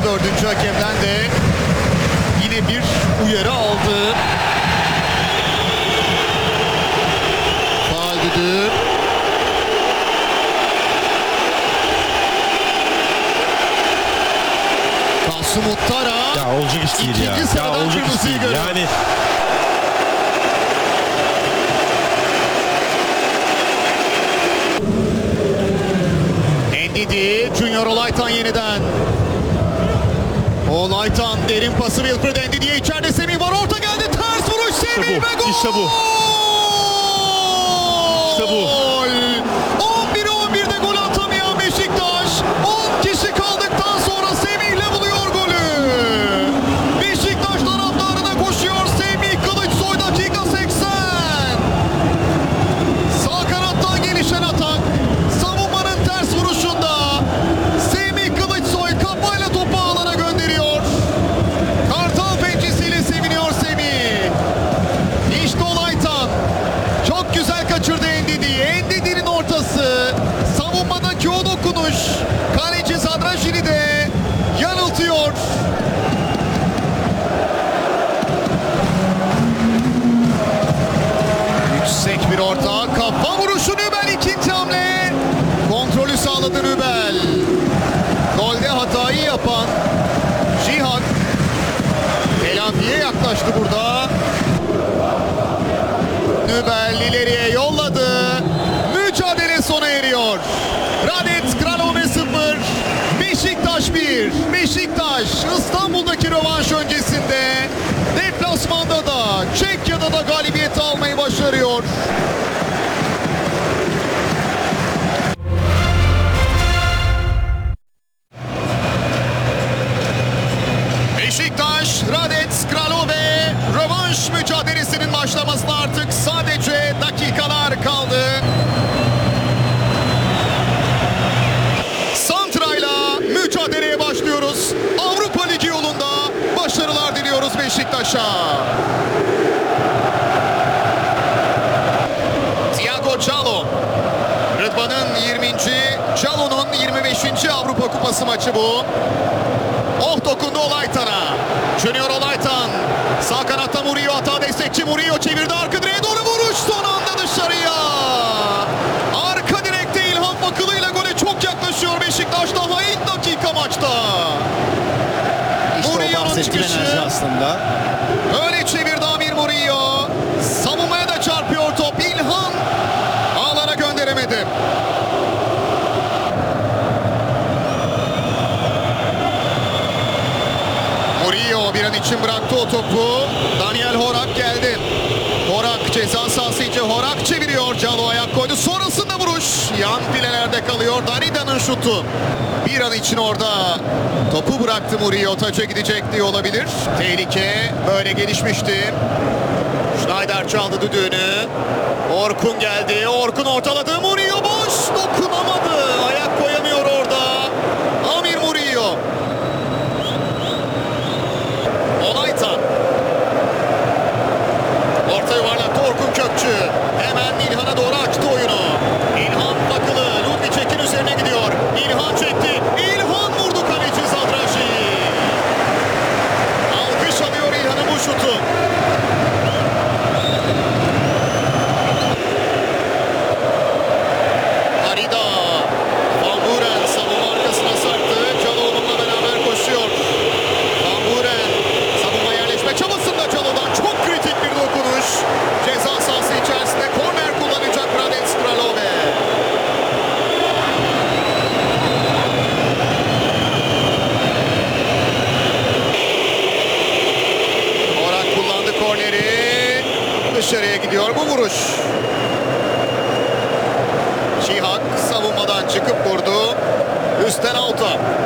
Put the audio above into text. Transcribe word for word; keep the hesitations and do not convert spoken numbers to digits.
Dördüncü hakemden de yine bir uyarı aldı. Faul düdüğü. Kasım Muttara. Ya olacak iş değil ya. İkinci Ya sıradan olacak iş kırmızıyı değil. görüyor. Yani Ndidi, Junior Olaytan yeniden. Olaytan derin pası Wilfred Ndidi'ye, içeride Semih var, orta geldi, ters vuruş Semih İşte bu, ve gol! işte bu. İşte bu. on bire on birde gol atamayan Beşiktaş on kişi kaldıktan sonra Semih'le buluyor golü. Beşiktaş taraftarına koşuyor Semih Kılıçsoy, dakika seksen. Sağ kanattan gelişen atak. Savunmanın ters vuruşunda Semih Kılıçsoy kafayla topu ağlara gönderiyor. Kartal pençesiyle seviniyor Semih. İşte Olaytan. Çok güzel kaçırdı Ndidi. Ndidi'nin ortası. Savunmadaki o dokunuş. Kaleci Zadrajili de yanıltıyor. Yüksek bir orta. Kafa vuruşu Nübel, ikinci hamle. Kontrolü sağladı Nübel. Golde hatayı yapan Cihan telafiye yaklaştı burada. Nübel ileriye yolladı. Mücadele sona eriyor. Radetz Kralove sıfır. Beşiktaş bir. Beşiktaş İstanbul'daki rövanş öncesinde deplasmanda da Çekya'da da galibiyeti almayı başarıyor. Beşiktaş, Radetz Kralove rövanş mücadelesinin başlamasına artık sadece dakikalar kaldı. Santra'yla mücadeleye başlıyoruz. Avrupa Ligi yolunda başarılar diliyoruz Beşiktaş'a. Thiago Calo. Rıdvan'ın yirminci, Calo'nun yirmi beşinci Avrupa Kupası maçı bu. Oh dokundu Olaytan'a. Junior Olaytan. Sağ kanatta Murillo, hata destekçi Murillo çevirdi, arka direğe doğru vuruş, son anda dışarıya. Arka direkte İlhan Bakılı'yla gole çok yaklaşıyor Beşiktaş, daha ilk dakika maçta. İşte o Murillo'nun bahsettiğim çıkışı. enerji aslında. Öyle çevirdi Amir Murillo. Savunmaya da çarpıyor top. İlhan ağlara gönderemedi. Murillo bir an için bıraktı o topu. Daniel Horak geldi. Horak ceza sahası içi. Horak çeviriyor. Calo ayak koydu. Sonrasında vuruş. Yan filelerde kalıyor. Darida'nın şutu. Bir an için orada topu bıraktı Murillo. Taça gidecek diye olabilir. Tehlike böyle gelişmişti. Schneider çaldı düdüğünü. Orkun geldi. Orkun ortaladı. Murillo boş. Dokunamadı. Ayak koyamıyor orada. Amir Murillo. Olaytan. Orta yuvarlaktı Orkun Kökçü. Hemen İlhan'a doğru açtı oyunu. İlhan Bakılı. Ludvicek'in üzerine gidiyor. İlhan çekti. İlhan vurdu kaleci Zadrajili. Alkış alıyor İlhan'ın bu şutu. Arida. Van Buren savunma arkasına sarktı. Calo onunla beraber koşuyor. Van Buren savunma yerleşme çabasında Calo'dan çok kritik bir dokunuş. Ceza sahası içerisinde korner kullanacak Radetz Kralove. Orak kullandı korneri. Dışarıya gidiyor bu vuruş. Çihak savunmadan çıkıp vurdu. Üstten alta.